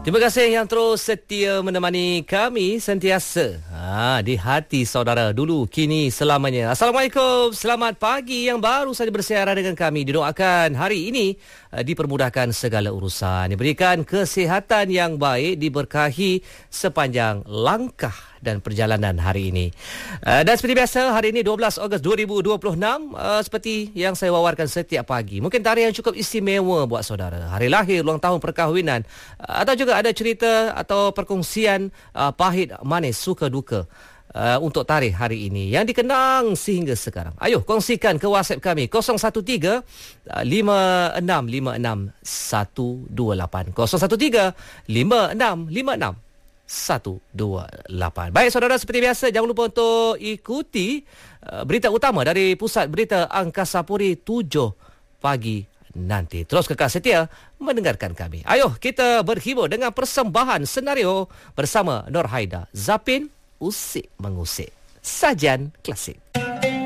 Terima kasih yang terus setia menemani kami sentiasa di hati saudara dulu, kini, selamanya. Assalamualaikum, selamat pagi yang baru saja bersiaran dengan kami. Didoakan hari ini dipermudahkan segala urusan, diberikan kesihatan yang baik, diberkahi sepanjang langkah dan perjalanan hari ini. Dan seperti biasa, hari ini 12 Ogos 2026, seperti yang saya wawarkan setiap pagi. Mungkin tarikh yang cukup istimewa buat saudara. Hari lahir, ulang tahun perkahwinan, atau juga ada cerita atau perkongsian pahit, manis, suka duka untuk tarikh hari ini yang dikenang sehingga sekarang. Ayo kongsikan ke WhatsApp kami 013 5656 128 013 5656 128. Baik saudara, seperti biasa jangan lupa untuk ikuti berita utama dari Pusat Berita Angkasa Puri 7 pagi nanti. Terus kekal setia mendengarkan kami. Ayo kita berhibur dengan persembahan senario bersama Nur Haida, Zapin Usik Mengusik. Sajian klasik.